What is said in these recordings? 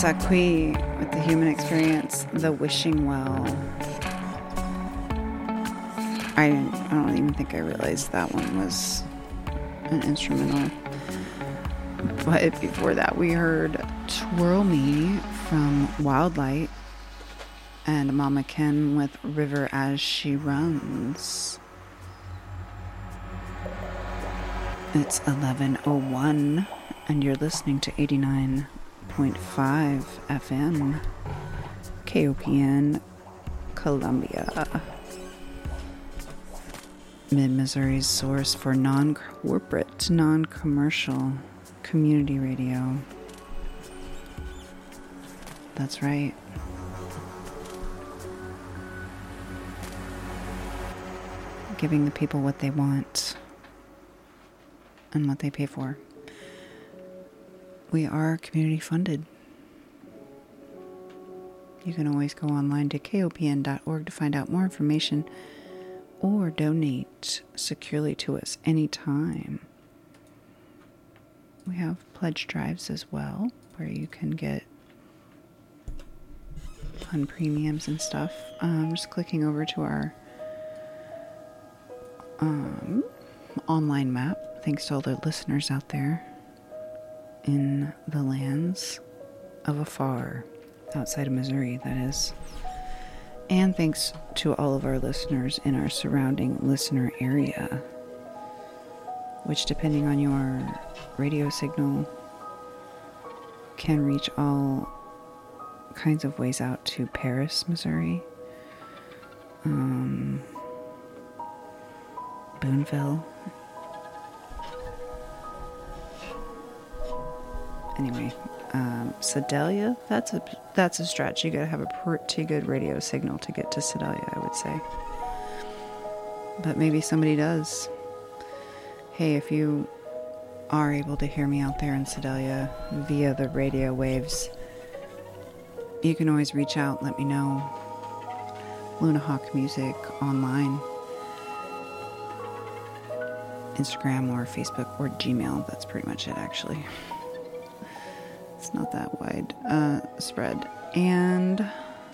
Saqui with the Human Experience, The Wishing Well. I don't even think I realized that one was an instrumental. But before that, we heard Twirl Me from Wildlight and Mama Ken with River as She Runs. It's 11:01 and you're listening to 89.5 FM KOPN Columbia, Mid-Missouri's source for non-corporate, non-commercial community radio. That's right. Giving the people what they want and what they pay for. We are community funded. You can always go online to kopn.org to find out more information or donate securely to us anytime. We have pledge drives as well, where you can get fun premiums and stuff. I'm just clicking over to our online map. Thanks to all the listeners out there in the lands of afar, outside of Missouri, that is. And thanks to all of our listeners in our surrounding listener area, which, depending on your radio signal, can reach all kinds of ways out to Paris, Missouri, Boonville. Anyway, Sedalia, that's a stretch. You gotta have a pretty good radio signal to get to Sedalia, I would say. But maybe somebody does. Hey, if you are able to hear me out there in Sedalia via the radio waves, you can always reach out, let me know. Luna Hawk Music online, Instagram or Facebook or Gmail. That's pretty much it, actually. It's not that wide spread. And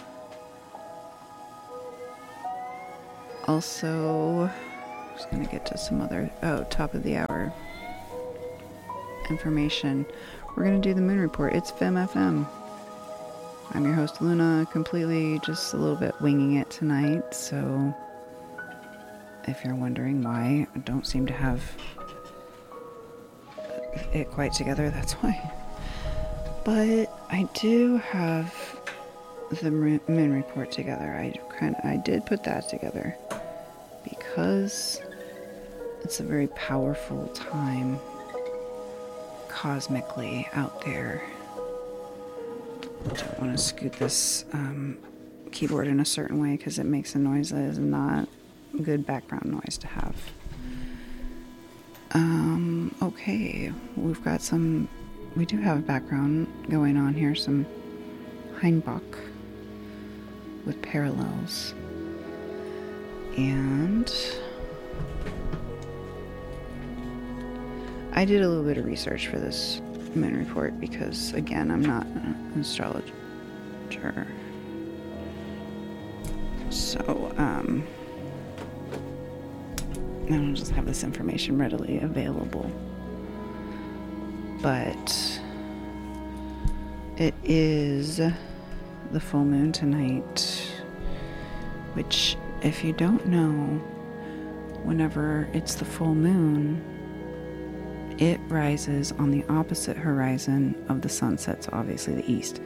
also, I'm just going to get to some other, top of the hour information. We're going to do the Moon Report. It's FemFM. I'm your host, Luna, completely just a little bit winging it tonight. So if you're wondering why I don't seem to have it quite together, that's why. But I do have the Moon Report together. I did put that together because it's a very powerful time cosmically out there. I don't want to scoot this keyboard in a certain way because it makes a noise that is not good background noise to have. Okay, we do have a background going on here, some Heinbach with parallels. And I did a little bit of research for this Moon Report because, again, I'm not an astrologer. So, I don't just have this information readily available. But it is the full moon tonight, which, if you don't know, whenever it's the full moon, it rises on the opposite horizon of the sunset, so obviously the east.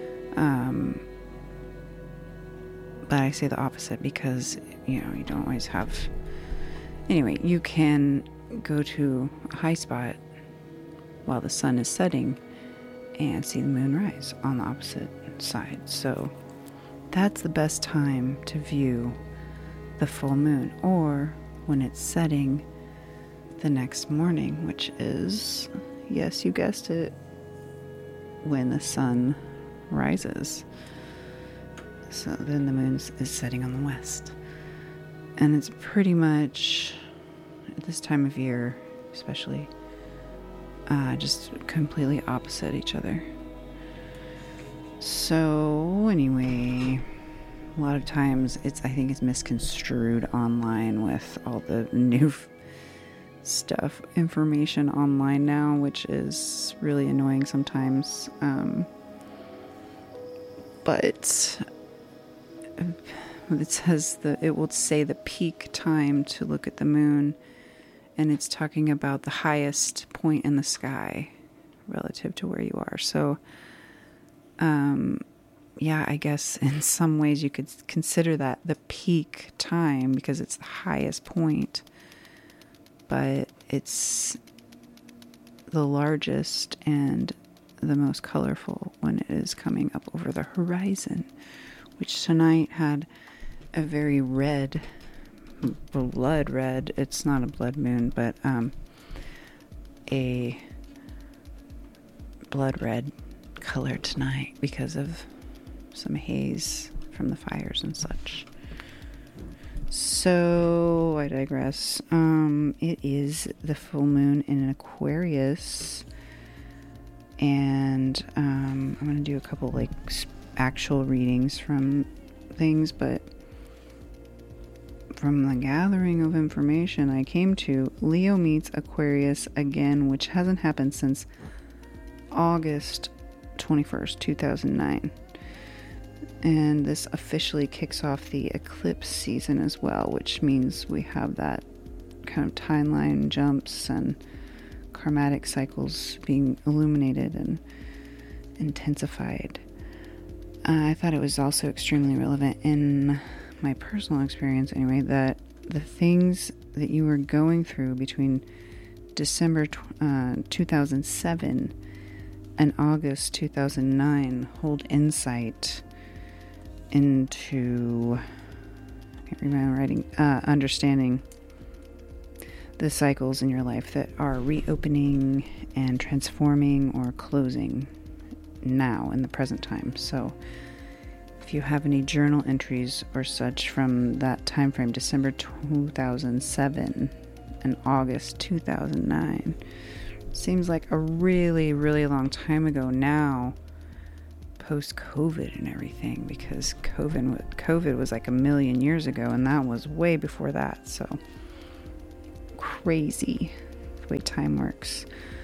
But I say the opposite because, you don't always have... Anyway, you can go to a high spot while the sun is setting and see the moon rise on the opposite side. So that's the best time to view the full moon, or when it's setting the next morning, which is, yes, you guessed it, when the sun rises. So then the moon is setting on the west. And it's pretty much, at this time of year especially, just completely opposite each other. So, anyway, a lot of times I think it's misconstrued online with all the new stuff, information online now, which is really annoying sometimes. But it says it will say the peak time to look at the moon, and it's talking about the highest point in the sky relative to where you are. So, yeah, I guess in some ways you could consider that the peak time because it's the highest point, but it's the largest and the most colorful when it is coming up over the horizon, which tonight had a very red, blood red. It's not a blood moon, but a blood red color tonight because of some haze from the fires and such. So I digress. It is the full moon in Aquarius, and I'm going to do a couple like actual readings from things, but from the gathering of information I came to, Leo meets Aquarius again, which hasn't happened since August 21st, 2009. And this officially kicks off the eclipse season as well, which means we have that kind of timeline jumps and karmatic cycles being illuminated and intensified. I thought it was also extremely relevant in my personal experience anyway, that the things that you were going through between December 2007 and August 2009 hold insight into, I can't remember writing, understanding the cycles in your life that are reopening and transforming or closing now in the present time. So if you have any journal entries or such from that time frame, December 2007 and August 2009, seems like a really, really long time ago now, post-COVID and everything, because COVID was like 1 million years ago, and that was way before that. So crazy the way time works.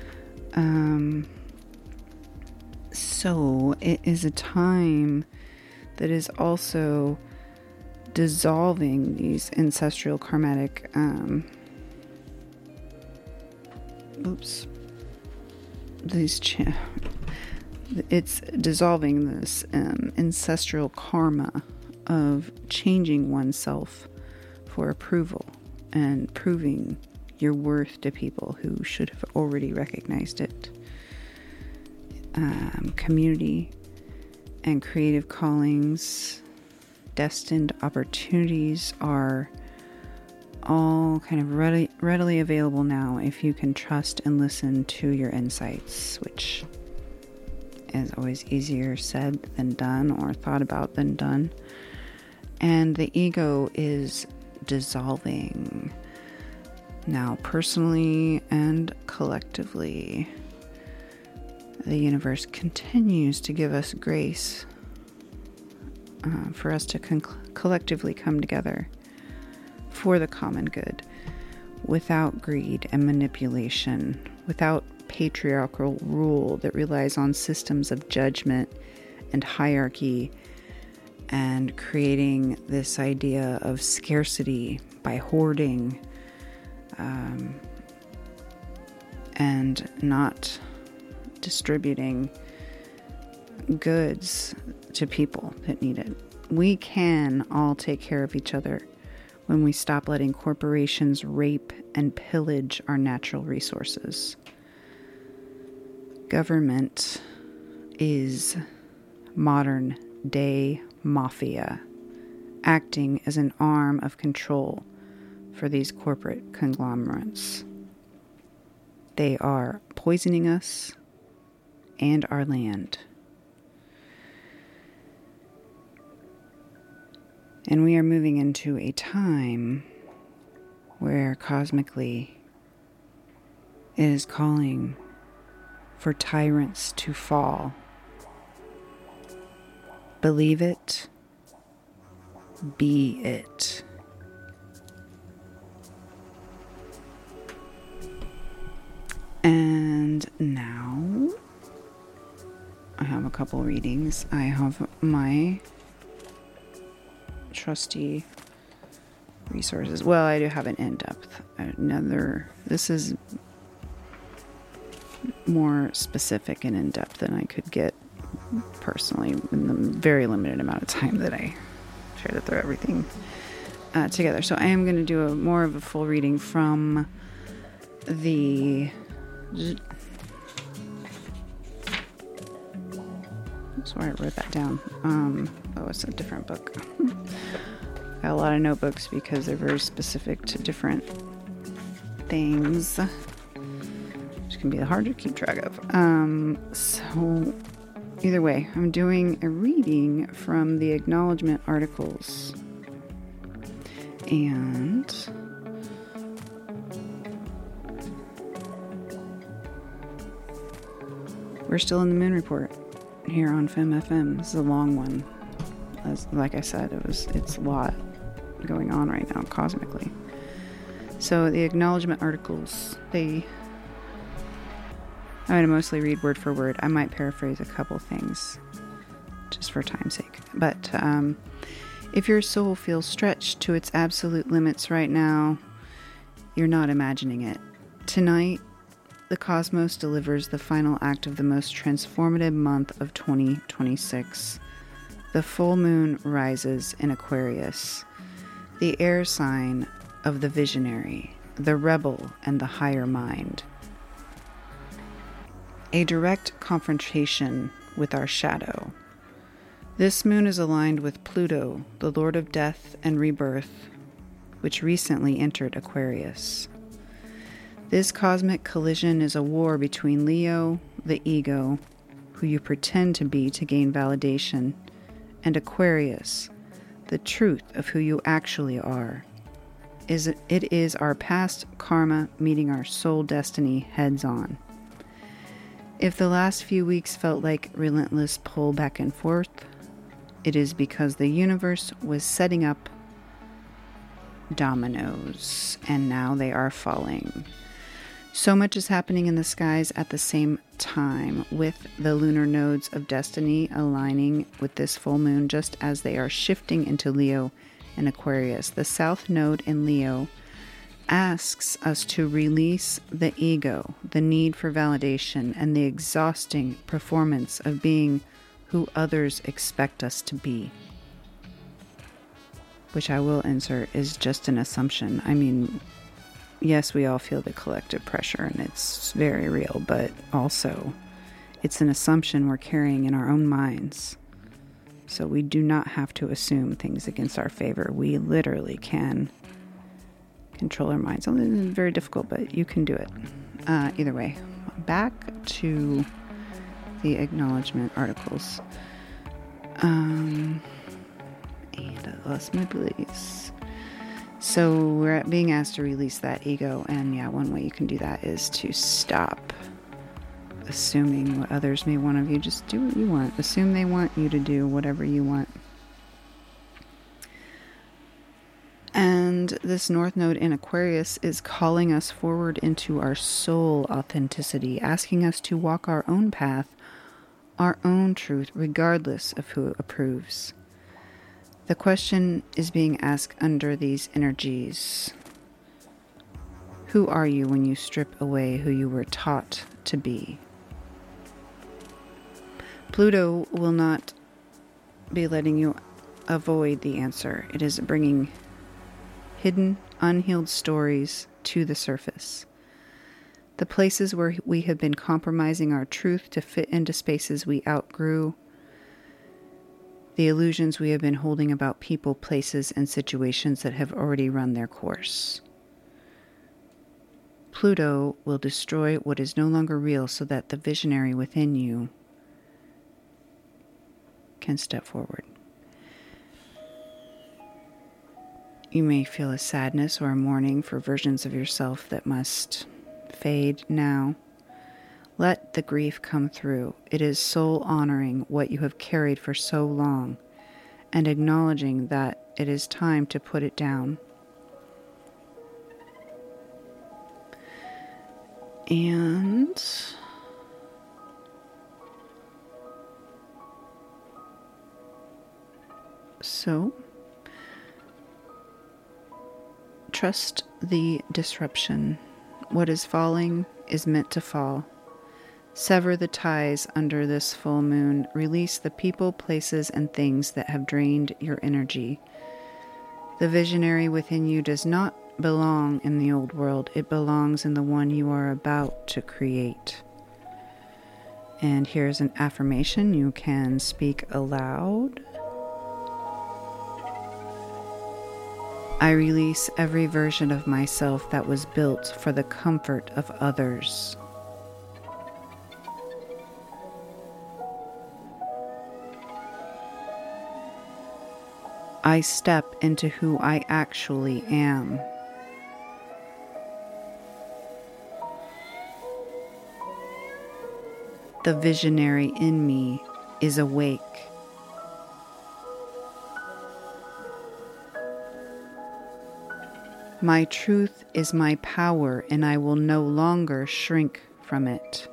So it is a time that is also dissolving these ancestral karmatic it's dissolving this ancestral karma of changing oneself for approval and proving your worth to people who should have already recognized it. Community and creative callings, destined opportunities are all kind of readily available now if you can trust and listen to your insights, which is always easier said than done, or thought about than done. And the ego is dissolving now, personally and collectively. The universe continues to give us grace for us to collectively come together for the common good, without greed and manipulation, without patriarchal rule that relies on systems of judgment and hierarchy, and creating this idea of scarcity by hoarding and not distributing goods to people that need it. We can all take care of each other when we stop letting corporations rape and pillage our natural resources. Government is modern day mafia, acting as an arm of control for these corporate conglomerates. They are poisoning us and our land. And we are moving into a time where cosmically it is calling for tyrants to fall Believe it. Be it. And now I have a couple readings. I have my trusty resources. Well, I do have an in-depth. This is more specific and in-depth than I could get personally in the very limited amount of time that I try to throw everything together. So I am going to do more of a full reading from the... Sorry, I wrote that down. It's a different book. Got a lot of notebooks because they're very specific to different things, which can be hard to keep track of. So either way, I'm doing a reading from the acknowledgement articles. And we're still in the Moon Report here on FemFM. This is a long one. Like I said, it's a lot going on right now cosmically. So the acknowledgement articles, I'm going to mostly read word for word. I might paraphrase a couple things just for time's sake. But if your soul feels stretched to its absolute limits right now, you're not imagining it. Tonight, the cosmos delivers the final act of the most transformative month of 2026. The full moon rises in Aquarius, the air sign of the visionary, the rebel, and the higher mind. A direct confrontation with our shadow. This moon is aligned with Pluto, the lord of death and rebirth, which recently entered Aquarius. This cosmic collision is a war between Leo, the ego, who you pretend to be to gain validation, and Aquarius, the truth of who you actually are. It is our past karma meeting our soul destiny heads on. If the last few weeks felt like relentless pull back and forth, it is because the universe was setting up dominoes, and now they are falling. So much is happening in the skies at the same time, with the lunar nodes of destiny aligning with this full moon just as they are shifting into Leo and Aquarius. The south node in Leo asks us to release the ego, the need for validation, and the exhausting performance of being who others expect us to be. Which I will insert is just an assumption. I mean, yes, we all feel the collective pressure and it's very real, but also it's an assumption we're carrying in our own minds. So we do not have to assume things against our favor. We literally can control our minds. It's very difficult, but you can do it. Either way, back to the acknowledgement articles. And I lost my place. So we're being asked to release that ego, and yeah, one way you can do that is to stop assuming what others may want of you. Just do what you want. Assume they want you to do whatever you want. And this North Node in Aquarius is calling us forward into our soul authenticity, asking us to walk our own path, our own truth, regardless of who approves. The question is being asked under these energies. Who are you when you strip away who you were taught to be? Pluto will not be letting you avoid the answer. It is bringing hidden, unhealed stories to the surface. The places where we have been compromising our truth to fit into spaces we outgrew. The illusions we have been holding about people, places, and situations that have already run their course. Pluto will destroy what is no longer real so that the visionary within you can step forward. You may feel a sadness or a mourning for versions of yourself that must fade now. Let the grief come through. It is soul honoring what you have carried for so long and acknowledging that it is time to put it down. And so, trust the disruption. What is falling is meant to fall. Sever the ties under this full moon. Release the people, places, and things that have drained your energy. The visionary within you does not belong in the old world. It belongs in the one you are about to create. And here's an affirmation you can speak aloud. I release every version of myself that was built for the comfort of others. I step into who I actually am. The visionary in me is awake. My truth is my power, and I will no longer shrink from it.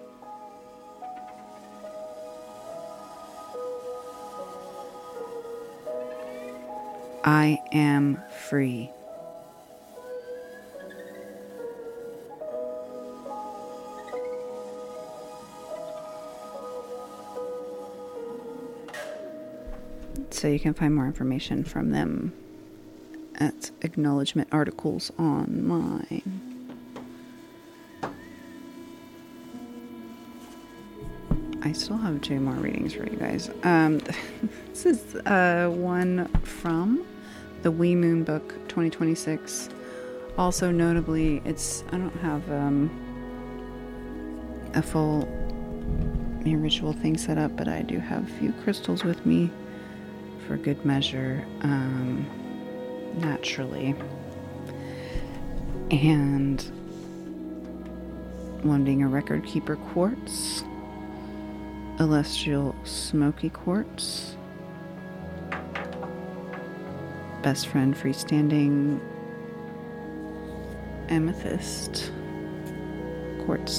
I am free. So you can find more information from them at acknowledgement articles online. I still have 2 more readings for you guys. This is one from the Wee Moon book 2026. Also notably, I don't have a full ritual thing set up, but I do have a few crystals with me for good measure, naturally. And one being a record keeper quartz, celestial smoky quartz, best friend freestanding amethyst quartz